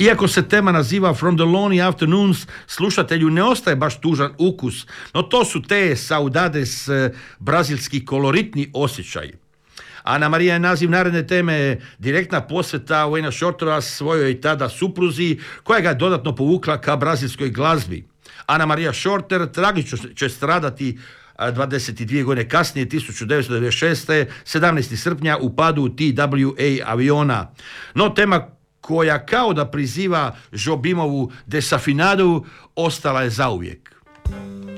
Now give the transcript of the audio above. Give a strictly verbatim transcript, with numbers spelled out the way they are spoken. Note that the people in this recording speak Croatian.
Iako se tema naziva From the Lonely Afternoons, slušatelju ne ostaje baš tužan ukus, no to su te saudades, brazilski koloritni osjećaji. Ana Marija je naziv naredne teme, direktna posveta Wayna Shortera svojoj tada supruzi, koja ga je dodatno povukla ka brazilskoj glazbi. Ana Marija Shorter tragično će stradati dvadeset dvije godine kasnije, tisuću devetsto devedeset šeste. sedamnaestog srpnja u padu T W A aviona. No tema koja kao da priziva Jobimovu desafinadu ostala je zauvijek.